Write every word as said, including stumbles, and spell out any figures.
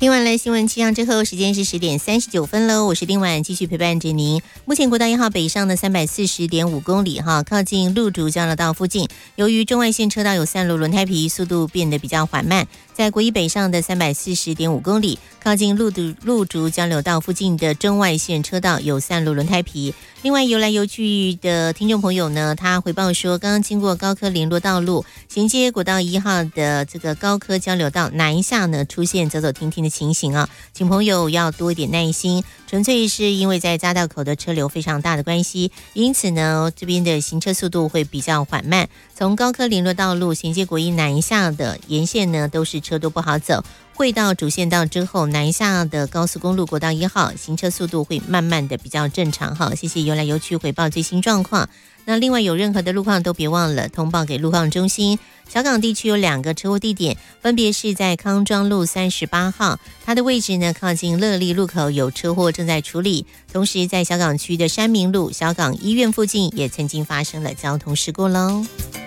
听完了新闻气象之后，时间是十点三十九分喽。我是丁婉，继续陪伴着您。目前国道一号北上的三百四十点五公里哈，靠近路竹交流道附近，由于中外线车道有散落轮胎皮，速度变得比较缓慢。在国一北上的三百四十点五公里，靠近路竹路竹交流道附近的中外线车道有散落轮胎皮。另外，游来游去的听众朋友呢，他回报说，刚刚经过高科联络道路衔接国道一号的这个高科交流道南下呢，出现走走停停的情形啊，请朋友要多一点耐心。纯粹是因为在匝道口的车流非常大的关系，因此呢，这边的行车速度会比较缓慢。从高科联络道路衔接国一南下的沿线呢，都是车多不好走。会到主线道之后，南下的高速公路国道一号行车速度会慢慢的比较正常哈。谢谢游来游去回报最新状况。那另外有任何的路况都别忘了通报给路况中心。小港地区有两个车祸地点，分别是在康庄路三十八号，它的位置呢靠近乐利路口有车祸正在处理，同时在小港区的山明路小港医院附近也曾经发生了交通事故喽。